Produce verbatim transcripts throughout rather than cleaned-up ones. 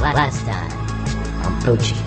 Last time on Poochie.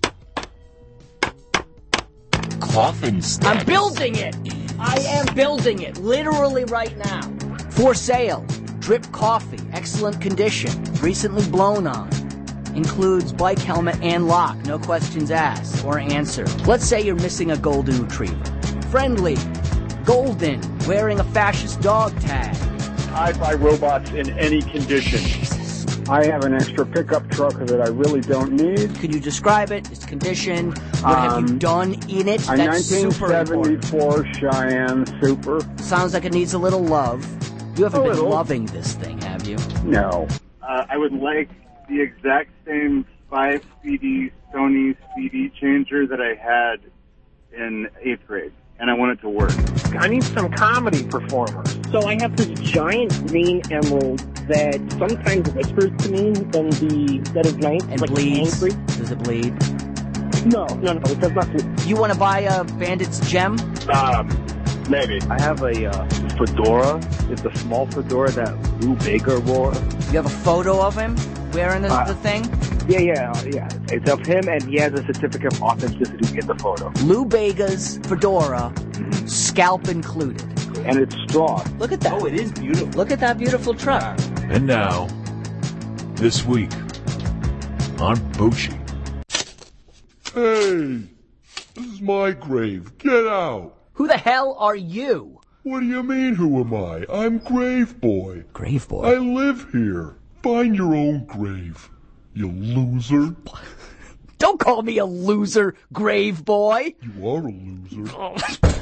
Coffin status. I'm building it! I am building it, literally right now. For sale. Drip coffee, excellent condition, recently blown on. Includes bike helmet and lock, no questions asked or answered. Let's say you're missing a golden retriever. Friendly, golden, wearing a fascist dog tag. I buy robots in any condition. I have an extra pickup truck that I really don't need. Could you describe it, its condition? What Um, have you done in it? A That's super important. nineteen seventy-four Cheyenne Super. Sounds like it needs a little love. You haven't A been little. loving this thing, have you? No. Uh, I would like the exact same five C D Sony C D changer that I had in eighth grade, and I want it to work. I need some comedy performers. So I have this giant green emerald that sometimes whispers to me when the that is nice, And like bleeds? angry. Does it bleed? No, no, no, it does not bleed. You want to buy a Bandit's gem? Um, maybe. I have a uh, fedora. It's a small fedora that Lou Baker wore. You have a photo of him wearing the, Uh, the thing? Yeah, yeah, yeah. It's of him, and he has a certificate of authenticity in the photo. Lou Bega's fedora, scalp included. And it's straw. Look at that. Oh, it is beautiful. Look at that beautiful truck. And now, this week on Poochie. Hey, this is my grave. Get out. Who the hell are you? What do you mean, who am I? I'm Grave Boy. Grave Boy. I live here. Find your own grave, you loser. Don't call me a loser, Grave Boy. You are a loser.